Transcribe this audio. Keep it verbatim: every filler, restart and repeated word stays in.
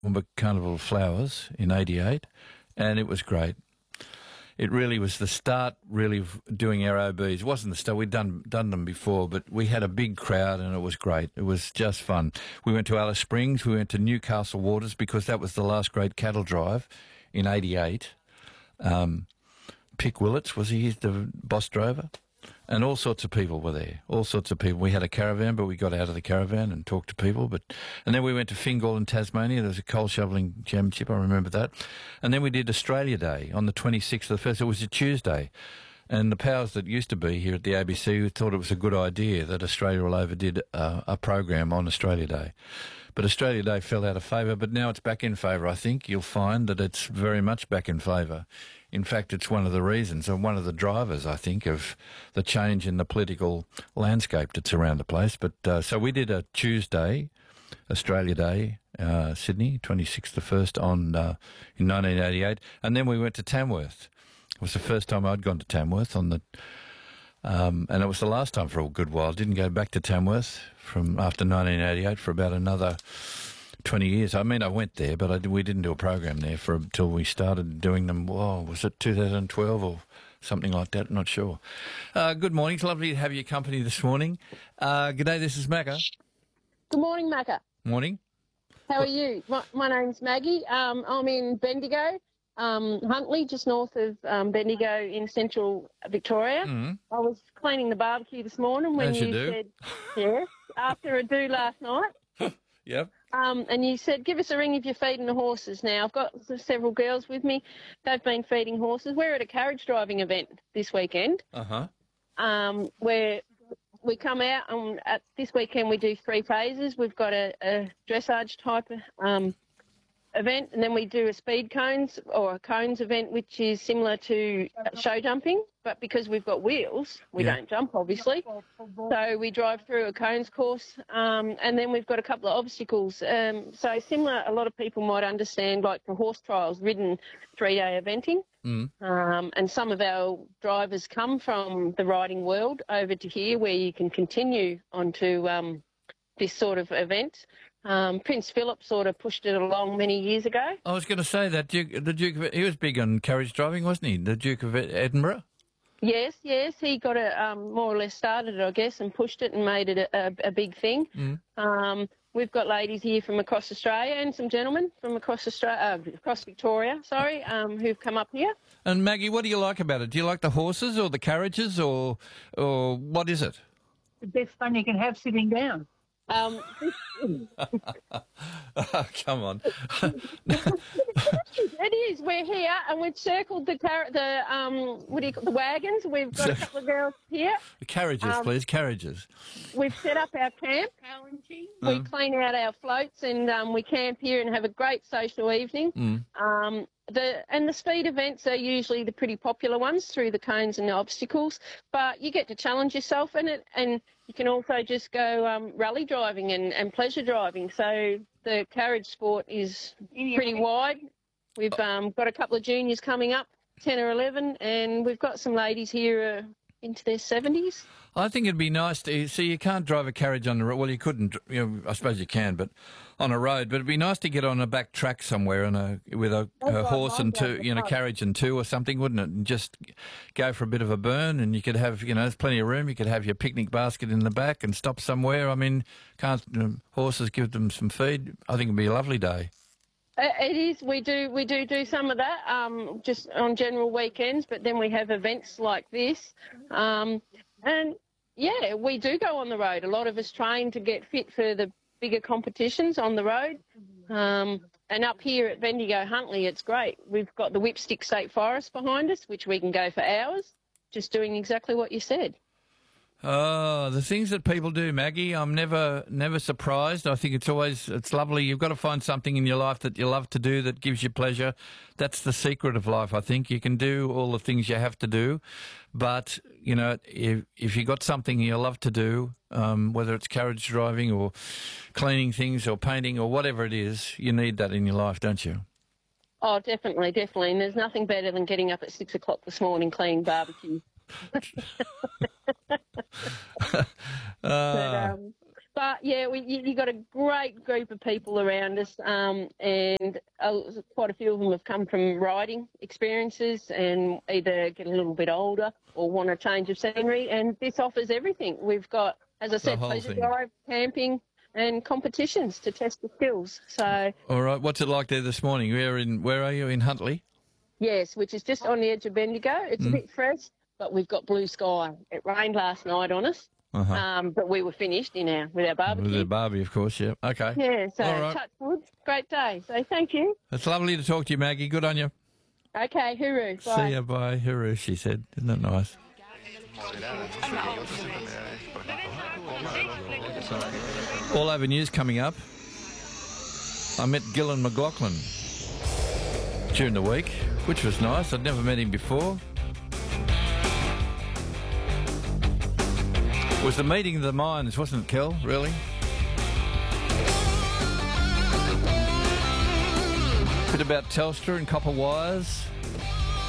Carnival of Flowers in eighty-eight, and it was great. It really was the start, really, of doing our O Bs. It wasn't the start. We'd done done them before, but we had a big crowd, and it was great. It was just fun. We went to Alice Springs. We went to Newcastle Waters because that was the last great cattle drive in eighty-eight. Um, Pick Willits, was he the boss drover? And all sorts of people were there, all sorts of people. We had a caravan, but we got out of the caravan and talked to people. But And then we went to Fingal in Tasmania. There was a coal shovelling championship, I remember that. And then we did Australia Day on the twenty-sixth of the first. It was a Tuesday. And the powers that used to be here at the A B C thought it was a good idea that Australia all over did uh, a program on Australia Day. But Australia Day fell out of favour, but now it's back in favour, I think. You'll find that it's very much back in favour. In fact, it's one of the reasons and one of the drivers, I think, of the change in the political landscape that's around the place. But uh, so we did a Tuesday, Australia Day, uh, Sydney, twenty-sixth the first on uh, in nineteen eighty-eight, and then we went to Tamworth. It was the first time I'd gone to Tamworth on the, um, and it was the last time for a good while. Didn't go back to Tamworth from after nineteen eighty-eight for about another twenty years. I mean, I went there, but I, we didn't do a program there for until we started doing them. Whoa, was it two thousand twelve or something like that? Not sure. Uh, good morning. It's lovely to have your company this morning. Uh, g'day, this is Macca. Good morning, Macca. Morning. How are you? My, my name's Maggie. Um, I'm in Bendigo, um, Huntley, just north of um, Bendigo in central Victoria. Mm. I was cleaning the barbecue this morning when As you you do. said, yes, after a do last night. Yep. Um, and you said, give us a ring if you're feeding the horses. Now, I've got several girls with me. They've been feeding horses. We're at a carriage driving event this weekend Uh-huh. um, where we come out and at this weekend we do three phases. We've got a, a dressage type um, event, and then we do a speed cones or a cones event, which is similar to show jumping, but because we've got wheels, we Yeah. don't jump, obviously. So we drive through a cones course, um, and then we've got a couple of obstacles. Um, so similar, a lot of people might understand, like for horse trials, ridden three-day eventing. Mm. Um, and some of our drivers come from the riding world over to here where you can continue onto um, this sort of event. Um, Prince Philip sort of pushed it along many years ago. I was going to say that Duke, the Duke of, he was big on carriage driving, wasn't he? The Duke of Edinburgh? Yes, yes, he got it um, more or less started it, I guess, and pushed it and made it a, a, a big thing. Mm. Um, we've got ladies here from across Australia and some gentlemen from across Australia, uh, across Victoria, sorry, um, who've come up here. And Maggie, what do you like about it? Do you like the horses or the carriages or or what is it? The best fun you can have sitting down. Um, Oh, come on. It is. We're here, and we've circled the car- the um, what do you call the wagons. We've got a couple of girls here. The carriages, Um, please, carriages. We've set up our camp. We Mm. clean out our floats, and um, we camp here and have a great social evening. Mm. Um, the and the speed events are usually the pretty popular ones through the cones and the obstacles. But you get to challenge yourself in it, and you can also just go um, rally driving and, and pleasure driving. So the carriage sport is pretty wide. We've um, got a couple of juniors coming up, ten or eleven, and we've got some ladies here uh, into their seventies. I think it'd be nice to see. You can't drive a carriage on the road. Well, you couldn't. You know, I suppose you can, but on a road. But it'd be nice to get on a back track somewhere on a with a, a horse and two, you know, carriage and two or something, wouldn't it? And just go for a bit of a burn, and you could have, you know, there's plenty of room. You could have your picnic basket in the back and stop somewhere. I mean, can't um, horses give them some feed? I think it'd be a lovely day. It is. We do. We do do some of that, um, just on general weekends. But then we have events like this, um, and yeah, we do go on the road. A lot of us train to get fit for the bigger competitions on the road. Um, and up here at Bendigo Huntley, it's great. We've got the Whipstick State Forest behind us, which we can go for hours, just doing exactly what you said. Oh, the things that people do, Maggie, I'm never never surprised. I think it's always, it's lovely. You've got to find something in your life that you love to do that gives you pleasure. That's the secret of life, I think. You can do all the things you have to do, but, you know, if, if you've got something you love to do, um, whether it's carriage driving or cleaning things or painting or whatever it is, you need that in your life, don't you? Oh, definitely, definitely. And there's nothing better than getting up at six o'clock this morning cleaning barbecue. uh, But, um, But yeah, we you, you got a great group of people around us, um, and uh, quite a few of them have come from riding experiences and either get a little bit older or want a change of scenery. And this offers everything. We've got, as I said, whole pleasure thing. drive, camping, and competitions to test the skills. So All right. What's it like there this morning? Where in? Where are you in Huntley? yes, which is just on the edge of Bendigo. It's Mm. a bit fresh, but we've got blue sky. It rained last night on us. Uh-huh. Um, but we were finished in our with our barbecue. With the Barbie, of course. Yeah. Okay. Yeah, so All right. touch wood, great day. So thank you. It's lovely to talk to you, Maggie. Good on you. Okay, hooroo. Bye. See ya. Bye. Hooroo, she said. Isn't that nice? All over news coming up. I met Gillan McLaughlin during the week, which was nice. I'd never met him before. It was the meeting of the minds, wasn't it, Kel? Really? Bit about Telstra and copper wires.